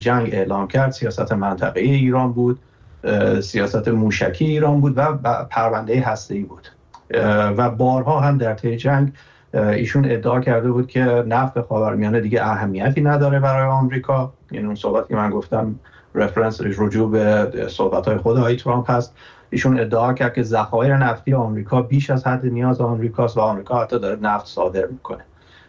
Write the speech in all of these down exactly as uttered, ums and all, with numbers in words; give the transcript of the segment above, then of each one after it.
جنگ اعلام کرد سیاست منطقه‌ای ایران بود، سیاست موشکی ایران بود و پرونده هسته‌ای بود و بارها هم در طی جنگ ایشون ادعا کرده بود که نفت خاورمیانه دیگه اهمیتی نداره برای آمریکا. یعنی اون صحبتی که من گفتم رفرنس رجوع به صحبت‌های خود آقای ترامپ هست. ایشون ادعا کرد که ذخایر نفتی آمریکا بیش از حد نیاز آمریکاست و آمریکا حتی داره نفت صادر میکنه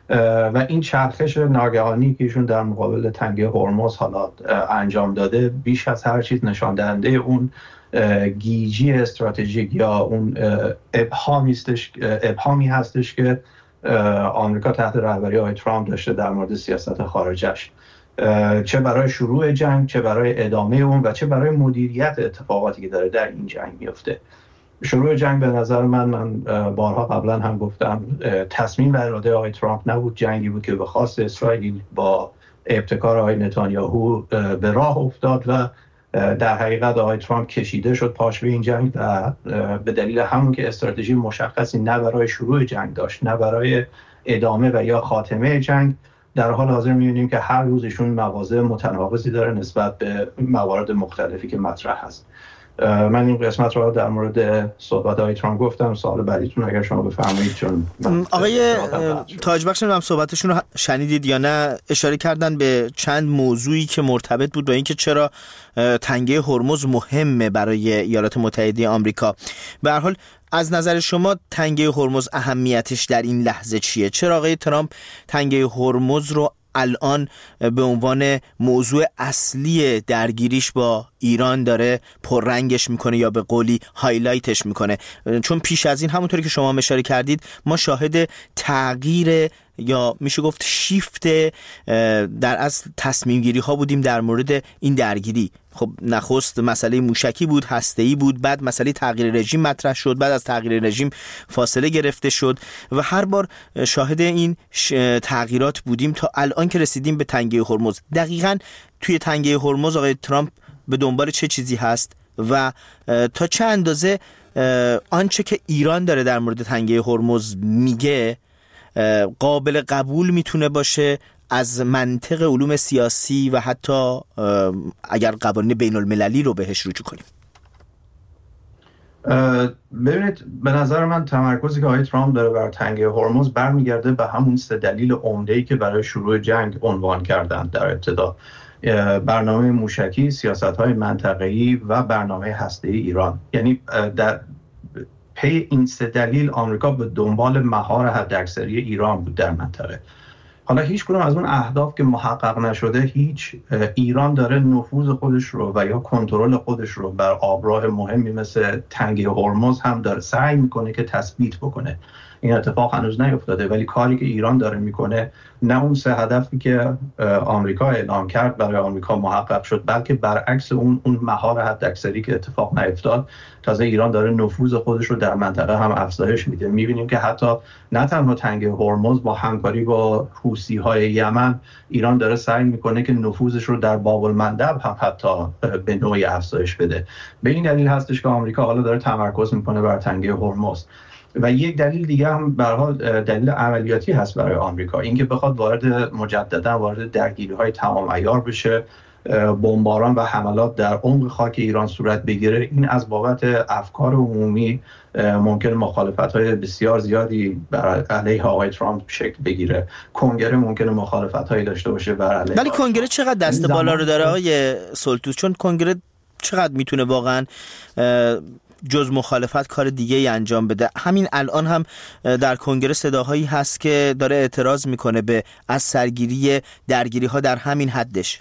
و این چرخش ناگهانی که ایشون در مقابل تنگه هرمز حالا انجام داده بیش از هر چیز نشان دهنده اون گیجی استراتژیک یا اون ابهامی هستش ابهامی هستش که آمریکا تحت رهبری آقای ترامپ داشته در مورد سیاست خارجش، چه برای شروع جنگ، چه برای ادامه اون و چه برای مدیریت اتفاقاتی که داره در این جنگ میفته. شروع جنگ به نظر من من بارها قبلا هم گفتم تصمیم و اراده آقای ترامپ نبود، جنگی بود که به خواست اسرائیل با ابتکار آقای نتانیاهو به راه افتاد و در حقیقت آقای ترامپ کشیده شد پاش به این جنگ و به دلیل همون که استراتژی مشخصی نه برای شروع جنگ داشت نه برای ادامه و یا خاتمه جنگ، در حال حاضر می‌بینیم که هر روز ایشون مواضع متناقضی داره نسبت به موارد مختلفی که مطرح هست. من این قسمت رو در مورد صحبت های ترامپ گفتم. سوال بعدیتون اگر شما بفرمایید. چون آقای تاجبخش نمیدونم صحبتشون رو شنیدید یا نه، اشاره کردن به چند موضوعی که مرتبط بود با اینکه چرا تنگه هرمز مهمه برای ایالات متحده آمریکا. به هر حال از نظر شما تنگه هرمز اهمیتش در این لحظه چیه؟ چرا آقای ترامپ تنگه هرمز رو الان به عنوان موضوع اصلی درگیریش با ایران داره پررنگش میکنه یا به قولی هایلایتش میکنه؟ چون پیش از این همونطوری که شما اشاره کردید ما شاهد تغییر یا میشه گفت شیفت در اصل تصمیم گیری ها بودیم در مورد این درگیری. خب نخست مسئله موشکی بود، هسته‌ای بود، بعد مسئله تغییر رژیم مطرح شد، بعد از تغییر رژیم فاصله گرفته شد و هر بار شاهد این تغییرات بودیم تا الان که رسیدیم به تنگه هرمز. دقیقاً توی تنگه هرمز آقای ترامپ به دنبال چه چیزی هست و تا چه اندازه آنچه که ایران داره در مورد تنگه هرمز میگه قابل قبول میتونه باشه از منطق علوم سیاسی و حتی اگر قوانین بین المللی رو بهش رجوع کنیم؟ ببینید به نظر من تمرکزی که آقای ترامپ داره بر تنگه هرمز برمیگرده به همون سه دلیل عمده‌ای که برای شروع جنگ عنوان کردند در ابتدا: برنامه موشکی، سیاست‌های منطقه‌ای و برنامه هسته‌ای ایران. یعنی در پی این سه دلیل آمریکا به دنبال مهار حداکثری ایران بود در منطقه. حالا هیچ کدوم از اون اهداف که محقق نشده، هیچ ایران داره نفوذ خودش رو و یا کنترل خودش رو بر آبراه مهمی مثل تنگه هرمز هم داره سعی میکنه که تثبیت بکنه. این اتفاق هنوز نیفتاده، ولی کاری که ایران داره میکنه نه اون سه هدفی که آمریکا اعلام کرد برای آمریکا محقق شد، بلکه برعکس اون اون مهار حداکثری که اتفاق نیفتاد. تازه ایران داره نفوذ خودش رو در منطقه هم افزایش میده. میبینیم که حتی نه تنها تنگه هرمز، با همکاری با حوثی‌های یمن ایران داره سعی میکنه که نفوذش رو در باب المندب هم حتی به نوعی افزایش بده. به این دلیل هستش که آمریکا حالا داره تمرکز میکنه بر تنگه هرمز. و یک دلیل دیگه هم به هر حال دلیل عملیاتی هست برای آمریکا، اینکه بخواد وارد مجددا وارد درگیری‌های تمام عیار بشه، بمباران و حملات در عمق خاک ایران صورت بگیره. این از بابت افکار عمومی ممکن مخالفت‌های بسیار زیادی بر علیه آقای ترامپ شکل بگیره. کنگره ممکنه مخالفت‌هایی داشته باشه بر علیه. ولی کنگره چقدر دست بالا رو داره آقای سلطوس؟ چون کنگره چقدر میتونه واقعاً جز مخالفت کار دیگه ای انجام بده؟ همین الان هم در کنگره صداهایی هست که داره اعتراض میکنه به از سرگیری درگیری ها در همین حدش.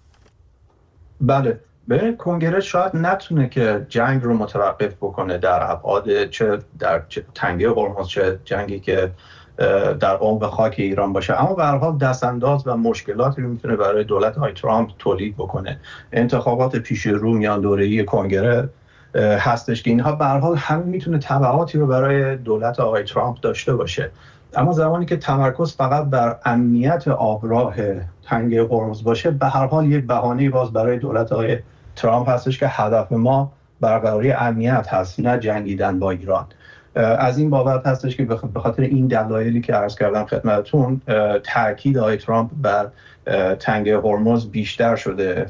بله، به کنگره شاید نتونه که جنگ رو متوقف بکنه در ابعاد چه در تنگه هرمز چه جنگی که در عمق خاک ایران باشه، اما به هر حال دستانداز و مشکلاتی رو میتونه برای دولت های ترامپ تولید بکنه. انتخابات پیش رو میان دوره‌ای کنگره هستش که اینها به هر حال هم میتونه تبعاتی رو برای دولت آقای ترامپ داشته باشه. اما زمانی که تمرکز فقط بر امنیت آبراه تنگه هرمز باشه، به هر حال یک بهانه باز برای دولت آقای ترامپ هستش که هدف ما برقراری امنیت هست، نه جنگیدن با ایران. از این بابت هستش که به خاطر این دلایلی که عرض کردم خدمتتون، تاکید آقای ترامپ بر تنگه هرمز بیشتر شده